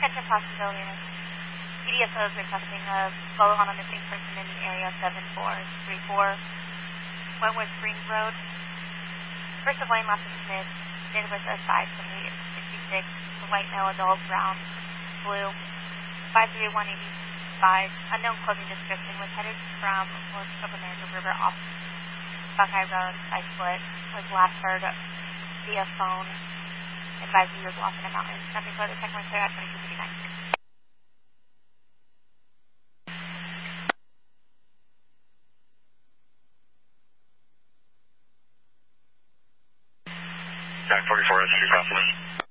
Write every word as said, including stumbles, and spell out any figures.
Attention possibilities. P D S O is requesting a follow on a missing person in the area seven four three four Wentworth Springs Road. First of Wayne Lawson Smith, date of birth five twenty-eight sixty-six, a white male adult, brown, blue, five three one eighty-five, unknown clothing description, was headed from North Copenhagen River off Buckeye Road, side split, was last heard via phone, advised he was lost in the mountains. Nothing further, second one clear at twenty-two fifty-nine. nine forty-four, S two, possible.